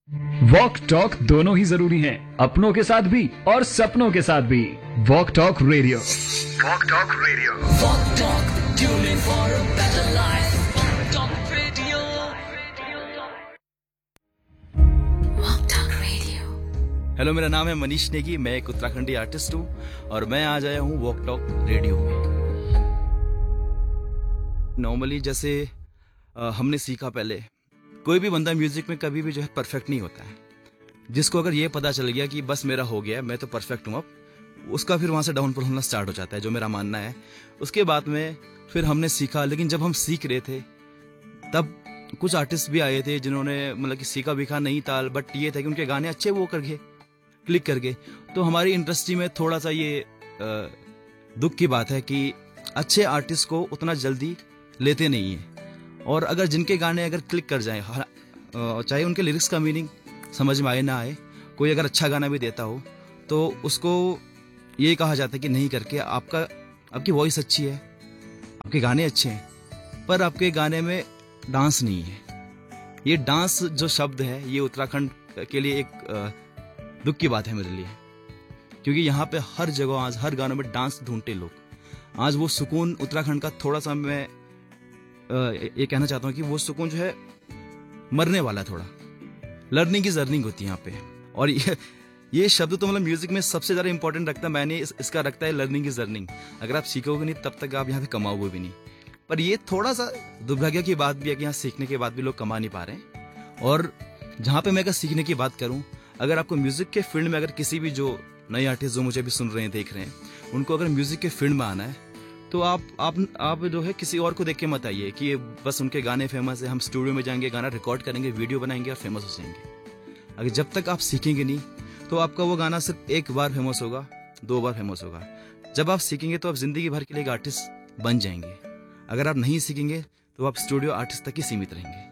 Walk talk दोनों ही जरूरी हैं, अपनों के साथ भी और सपनों के साथ भी। Walk talk radio. Walk talk radio. Walk Talk, tune in for a better life. Walk Talk Radio. Walk Talk Radio. Hello, मेरा नाम है मनीष नेगी। मैं एक उत्तराखंडी आर्टिस्ट हूँ और मैं आज आया हूँ वॉक टॉक रेडियो में। नॉर्मली जैसे हमने सीखा, पहले कोई भी बंदा म्यूजिक में कभी भी जो है परफेक्ट नहीं होता है। जिसको अगर ये पता चल गया कि बस मेरा हो गया, मैं तो परफेक्ट हूँ, अब उसका फिर वहाँ से डाउनफॉल होना स्टार्ट हो जाता है, जो मेरा मानना है। उसके बाद में फिर हमने सीखा, लेकिन जब हम सीख रहे थे तब कुछ आर्टिस्ट भी आए थे जिन्होंने मतलब कि सीखा बीखा नहीं था, बट ये था कि उनके गाने अच्छे वो कर गए, क्लिक कर गए। तो हमारी इंडस्ट्री में थोड़ा सा ये दुख की बात है कि अच्छे आर्टिस्ट को उतना जल्दी लेते नहीं है। और अगर जिनके गाने अगर क्लिक कर जाए, चाहे उनके लिरिक्स का मीनिंग समझ में आए ना आए, कोई अगर अच्छा गाना भी देता हो तो उसको ये कहा जाता है कि नहीं करके आपकी वॉइस अच्छी है, आपके गाने अच्छे हैं, पर आपके गाने में डांस नहीं है। ये डांस जो शब्द है, ये उत्तराखंड के लिए एक दुख की बात है मेरे लिए, क्योंकि यहाँ पे हर जगह आज हर गानों में डांस ढूंढते लोग। आज वो सुकून उत्तराखंड का थोड़ा सा मैं ये कहना चाहता हूँ कि वो सुकून जो है मरने वाला है थोड़ा। लर्निंग इज अर्निंग होती है यहाँ पे, और ये शब्द तो मतलब म्यूजिक में सबसे ज्यादा इंपॉर्टेंट रखता है। मैंने इसका रखता है लर्निंग इज अर्निंग। अगर आप सीखोगे नहीं तब तक आप यहाँ पे कमाओगे भी नहीं। पर ये थोड़ा सा दुर्भाग्य की बात भी है कि यहाँ सीखने के बाद भी लोग कमा नहीं पा रहे हैं। और जहाँ पे मैं अगर सीखने की बात करूँ, अगर आपको म्यूजिक के फील्ड में अगर किसी भी जो नए आर्टिस्ट जो मुझे भी सुन रहे हैं, देख रहे हैं, उनको अगर म्यूजिक के फील्ड में आना है तो आप जो है किसी और को देख के मत आइए कि बस उनके गाने फेमस है, हम स्टूडियो में जाएंगे, गाना रिकॉर्ड करेंगे, वीडियो बनाएंगे और फेमस हो जाएंगे। अगर जब तक आप सीखेंगे नहीं तो आपका वो गाना सिर्फ एक बार फेमस होगा, 2 बार फेमस होगा। जब आप सीखेंगे तो आप जिंदगी भर के लिए एक आर्टिस्ट बन जाएंगे। अगर आप नहीं सीखेंगे तो आप स्टूडियो आर्टिस्ट तक ही सीमित रहेंगे।